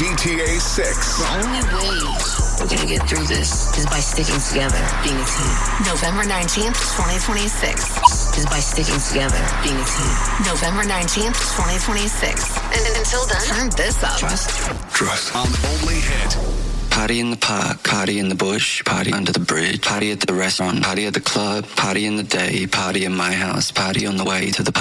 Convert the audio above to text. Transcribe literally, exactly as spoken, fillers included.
G T A six. The only way we're going to get through this is by sticking together, being a team. November nineteenth, twenty twenty-six is by sticking together, being a team. November nineteenth, twenty twenty-six. And until then, turn this up. Trust. Trust. On Only Hit. Party in the park, party in the bush, party under the bridge, party at the restaurant, party at the club, party in the day, party in my house, party on the way to the party.